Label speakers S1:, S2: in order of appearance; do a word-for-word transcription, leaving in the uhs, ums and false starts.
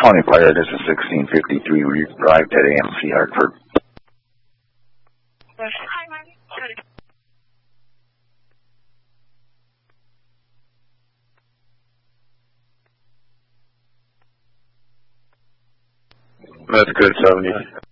S1: twenty Fire, this is sixteen fifty-three. We arrived at A M C Hartford.
S2: That's good, seventy.